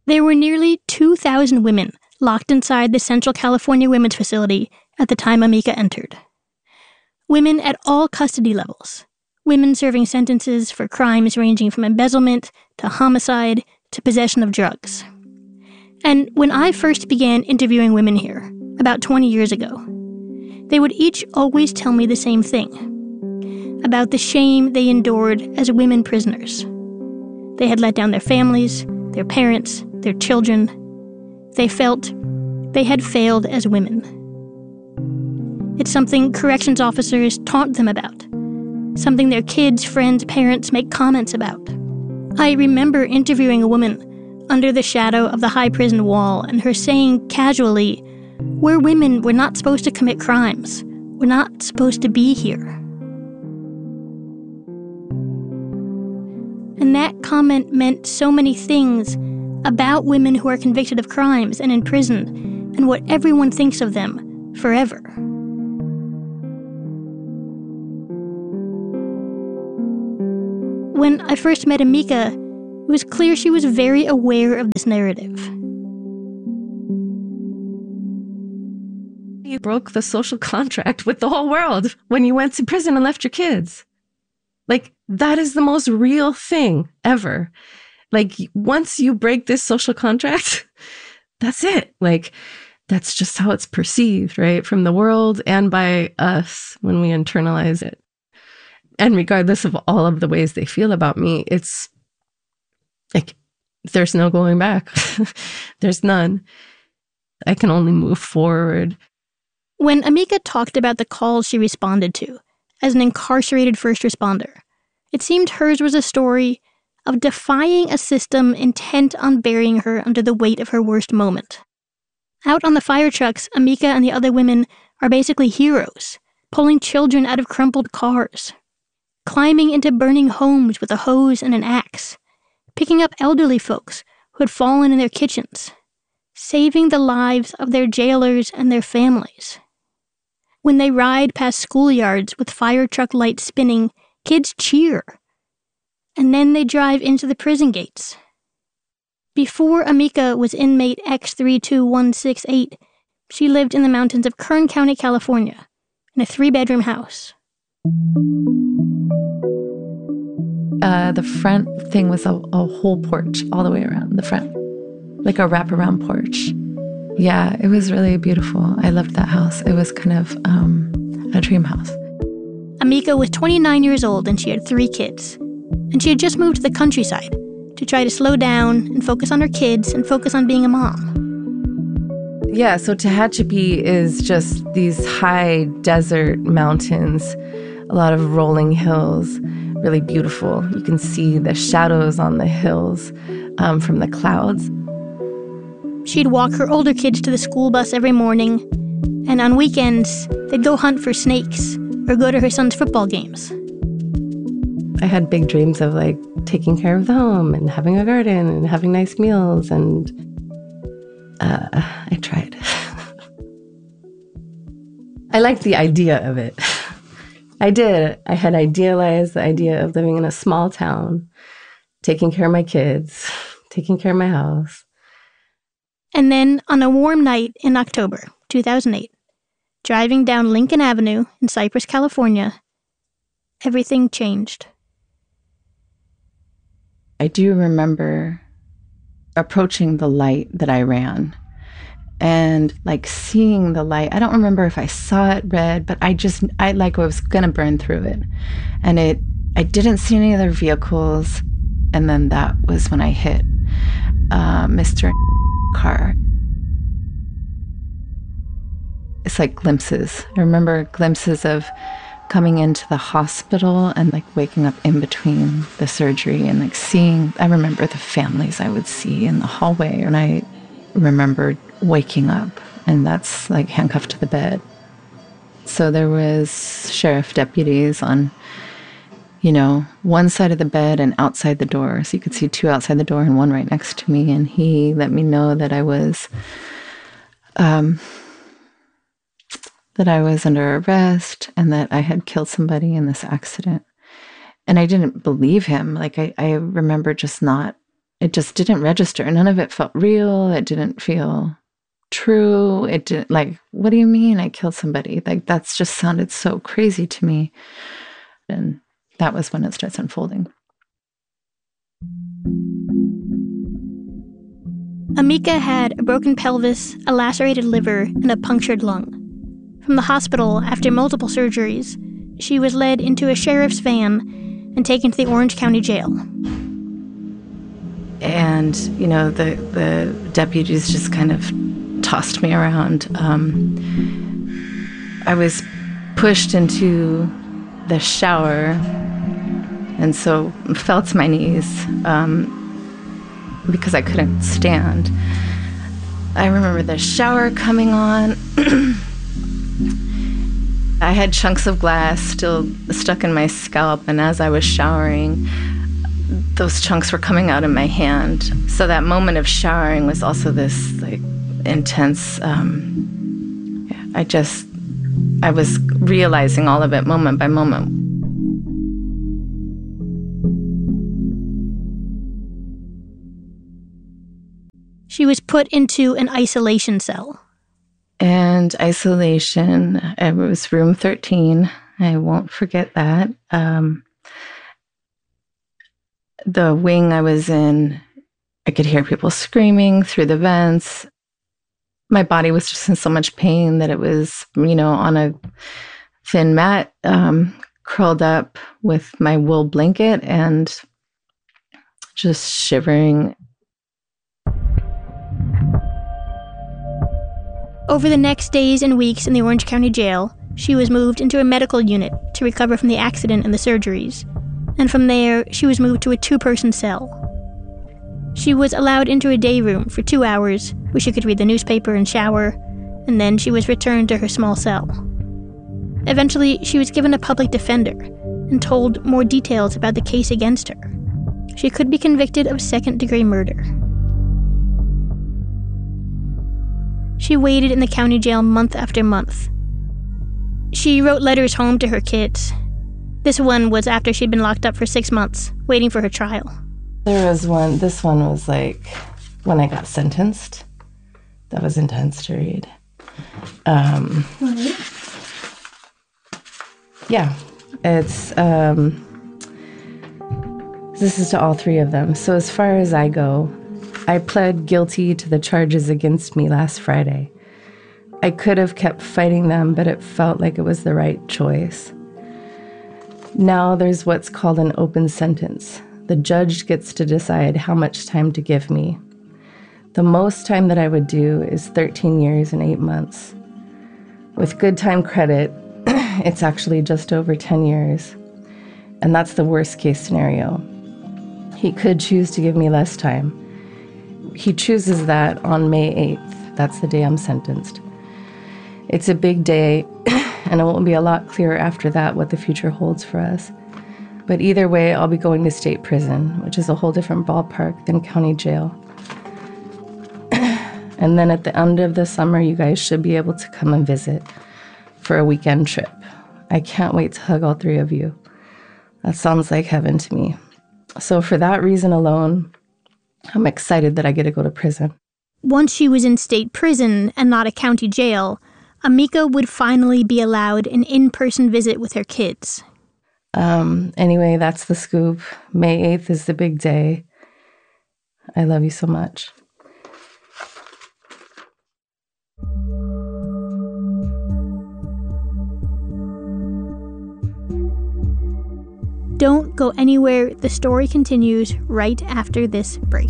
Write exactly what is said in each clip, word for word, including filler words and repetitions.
There were nearly two thousand women locked inside the Central California Women's Facility at the time Amika entered. Women at all custody levels. Women serving sentences for crimes ranging from embezzlement to homicide to possession of drugs. And when I first began interviewing women here, about twenty years ago, they would each always tell me the same thing, about the shame they endured as women prisoners. They had let down their families, their parents, their children. They felt they had failed as women. It's something corrections officers taunt them about, something their kids, friends, parents make comments about. I remember interviewing a woman under the shadow of the high prison wall and her saying casually, "We're women, we're not supposed to commit crimes. We're not supposed to be here." And that comment meant so many things about women who are convicted of crimes and in prison and what everyone thinks of them forever. When I first met Amika, it was clear she was very aware of this narrative. You broke the social contract with the whole world when you went to prison and left your kids. Like, that is the most real thing ever. Like, once you break this social contract, that's it. Like, that's just how it's perceived, right? From the world and by us when we internalize it. And regardless of all of the ways they feel about me, it's like, there's no going back. There's none. I can only move forward. When Amika talked about the calls she responded to as an incarcerated first responder, it seemed hers was a story of defying a system intent on burying her under the weight of her worst moment. Out on the fire trucks, Amika and the other women are basically heroes, pulling children out of crumpled cars, climbing into burning homes with a hose and an axe, picking up elderly folks who had fallen in their kitchens, saving the lives of their jailers and their families. When they ride past schoolyards with fire truck lights spinning, kids cheer. And then they drive into the prison gates. Before Amika was inmate X three two one six eight, she lived in the mountains of Kern County, California, in a three-bedroom house. Uh, the front thing was a, a whole porch all the way around the front, like a wraparound porch. Yeah, it was really beautiful. I loved that house. It was kind of um, a dream house. Amika was twenty-nine years old and she had three kids. And she had just moved to the countryside to try to slow down and focus on her kids and focus on being a mom. Yeah, so Tehachapi is just these high desert mountains, a lot of rolling hills, really beautiful. You can see the shadows on the hills um, from the clouds. She'd walk her older kids to the school bus every morning, and on weekends, they'd go hunt for snakes or go to her son's football games. I had big dreams of, like, taking care of the home and having a garden and having nice meals, and uh, I tried. I liked the idea of it. I did. I had idealized the idea of living in a small town, taking care of my kids, taking care of my house. And then, on a warm night in October two thousand eight, driving down Lincoln Avenue in Cypress, California, everything changed. I do remember approaching the light that I ran and like seeing the light. I don't remember if I saw it red, but I just, I like was going to burn through it. And it, I didn't see any other vehicles. And then that was when I hit uh, Mister car. It's like glimpses. I remember glimpses of coming into the hospital and like waking up in between the surgery and like seeing, I remember the families I would see in the hallway, and I remember waking up and that's like handcuffed to the bed. So there was sheriff deputies on, you know, one side of the bed and outside the door. So you could see two outside the door and one right next to me. And he let me know that I was, um, that I was under arrest and that I had killed somebody in this accident. And I didn't believe him. Like, I, I remember just not it just didn't register. None of it felt real. It didn't feel true. It didn't, like, what do you mean I killed somebody? Like, that's just sounded so crazy to me. And that was when it starts unfolding. Amika had a broken pelvis, a lacerated liver, and a punctured lung. From the hospital, after multiple surgeries, she was led into a sheriff's van and taken to the Orange County Jail. And, you know, the, the deputies just kind of tossed me around. Um, I was pushed into the shower, and so fell to my knees um, because I couldn't stand. I remember the shower coming on. I had chunks of glass still stuck in my scalp, and as I was showering, those chunks were coming out in my hand. So that moment of showering was also this like intense, um, I just, I was realizing all of it moment by moment. She was put into an isolation cell. And isolation, it was room thirteen. I won't forget that. Um, the wing I was in, I could hear people screaming through the vents. My body was just in so much pain that it was, you know, on a thin mat, um, curled up with my wool blanket and just shivering. Over the next days and weeks in the Orange County Jail, she was moved into a medical unit to recover from the accident and the surgeries. And from there, she was moved to a two-person cell. She was allowed into a day room for two hours, where she could read the newspaper and shower, and then she was returned to her small cell. Eventually, she was given a public defender and told more details about the case against her. She could be convicted of second-degree murder. She waited in the county jail month after month. She wrote letters home to her kids. This one was after she'd been locked up for six months, waiting for her trial. There was one, this one was like when I got sentenced. That was intense to read. Um, yeah, it's, um, this is to all three of them. So as far as I go, I pled guilty to the charges against me last Friday. I could have kept fighting them, but it felt like it was the right choice. Now there's what's called an open sentence. The judge gets to decide how much time to give me. The most time that I would do is thirteen years and eight months. With good time credit, it's actually just over ten years. And that's the worst case scenario. He could choose to give me less time. He chooses that on May eighth. That's the day I'm sentenced. It's a big day, and it will be a lot clearer after that what the future holds for us. But either way, I'll be going to state prison, which is a whole different ballpark than county jail. And then at the end of the summer, you guys should be able to come and visit for a weekend trip. I can't wait to hug all three of you. That sounds like heaven to me. So for that reason alone, I'm excited that I get to go to prison. Once she was in state prison and not a county jail, Amika would finally be allowed an in-person visit with her kids. Um, anyway, that's the scoop. May eighth is the big day. I love you so much. Don't go anywhere. The story continues right after this break.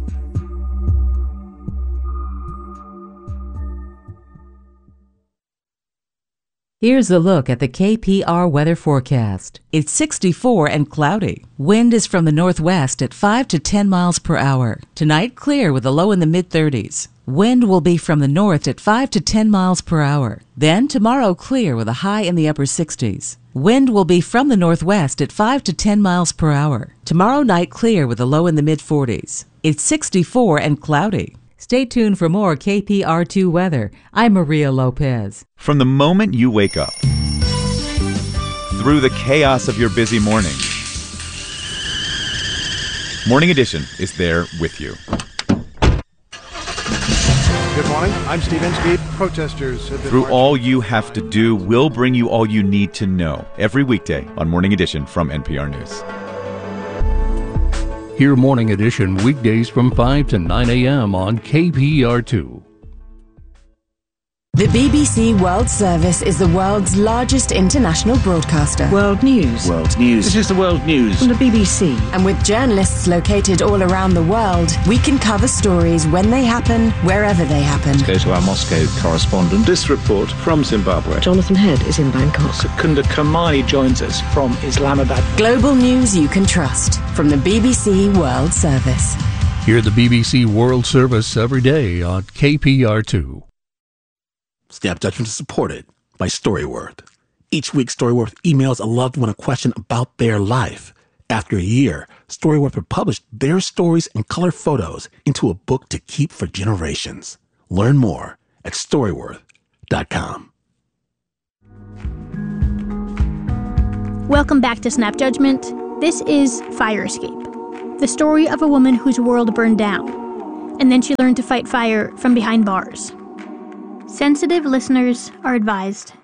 Here's a look at the K P R weather forecast. It's sixty-four and cloudy. Wind is from the northwest at five to ten miles per hour. Tonight, clear with a low in the mid-thirties. Wind will be from the north at five to ten miles per hour. Then tomorrow, clear with a high in the upper sixties. Wind will be from the northwest at five to ten miles per hour. Tomorrow night, clear with a low in the mid-forties. It's sixty-four and cloudy. Stay tuned for more K P R two weather. I'm Maria Lopez. From the moment you wake up, through the chaos of your busy morning, Morning Edition is there with you. Good morning. I'm Steve Inskeep. Protesters have been Through marching. All You Have to Do, we'll bring you all you need to know every weekday on Morning Edition from N P R News. Hear Morning Edition weekdays from five to nine a.m. on K P R two. The B B C World Service is the world's largest international broadcaster. World News. World News. This is the World News from the B B C. And with journalists located all around the world, we can cover stories when they happen, wherever they happen. Let's go to our Moscow correspondent. This report from Zimbabwe. Jonathan Head is in Bangkok. Secunda Kamani joins us from Islamabad. Global news you can trust from the B B C World Service. Hear the B B C World Service every day on K P R two. Snap Judgment is supported by Storyworth. Each week, Storyworth emails a loved one a question about their life. After a year, Storyworth will publish their stories and color photos into a book to keep for generations. Learn more at storyworth dot com. Welcome back to Snap Judgment. This is Fire Escape, the story of a woman whose world burned down, and then she learned to fight fire from behind bars. Sensitive listeners are advised.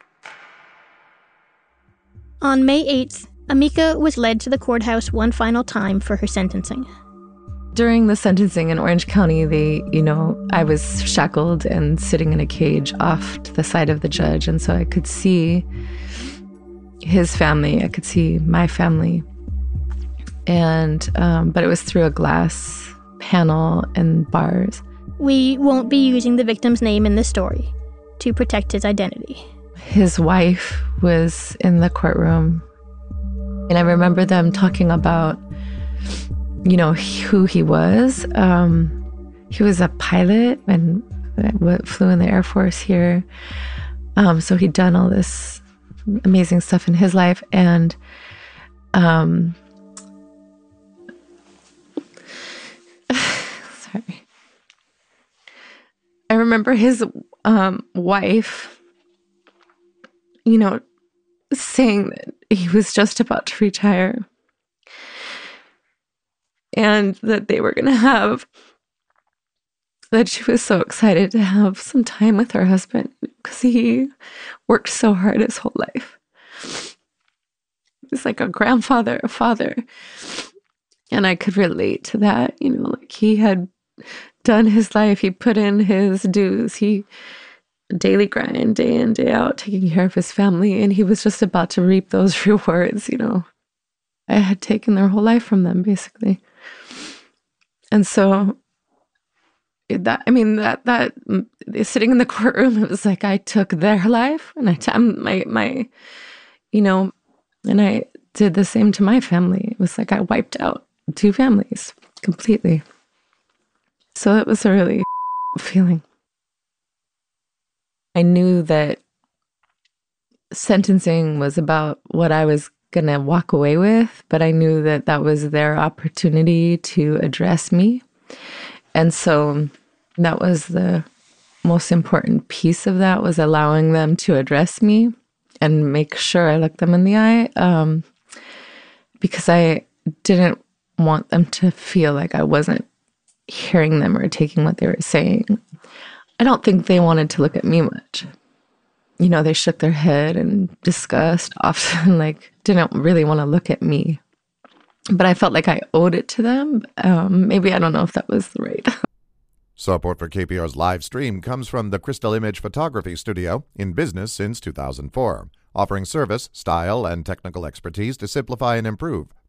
On May eighth, Amika was led to the courthouse one final time for her sentencing. During the sentencing in Orange County, they, you know, I was shackled and sitting in a cage off to the side of the judge, and so I could see his family, I could see my family, and um, but it was through a glass panel and bars. We won't be using the victim's name in this story to protect his identity. His wife was in the courtroom, and I remember them talking about, you know, who he was. Um, he was a pilot and flew in the Air Force here. Um, so he'd done all this amazing stuff in his life. And um, sorry. I remember his um, wife, you know, saying that he was just about to retire and that they were going to have, that she was so excited to have some time with her husband because he worked so hard his whole life. He's like a grandfather, a father. And I could relate to that, you know, like he had done his life, he put in his dues, he daily grind, day in, day out, taking care of his family, and he was just about to reap those rewards, you know. I had taken their whole life from them, basically. And so, that, I mean, that, that, sitting in the courtroom, it was like I took their life, and I, t- my, my, you know, and I did the same to my family. It was like I wiped out two families completely. So it was a really feeling. I knew that sentencing was about what I was going to walk away with, but I knew that that was their opportunity to address me. And so that was the most important piece of that, was allowing them to address me and make sure I looked them in the eye, um, because I didn't want them to feel like I wasn't hearing them or taking what they were saying. I don't think they wanted to look at me much. You know, they shook their head and discussed, often like didn't really want to look at me. But I felt like I owed it to them. Um, maybe I don't know if that was right. Support for K P R's live stream comes from the Crystal Image Photography Studio, in business since two thousand four, offering service, style, and technical expertise to simplify and improve